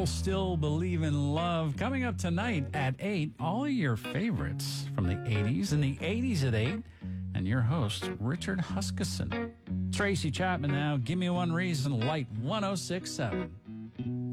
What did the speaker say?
People Still Believe in Love. Coming up tonight at 8, all your favorites from the 80s and the 80s at 8. And your host, Richard Huskisson. Tracy Chapman now. Give me one reason. Light 106.7.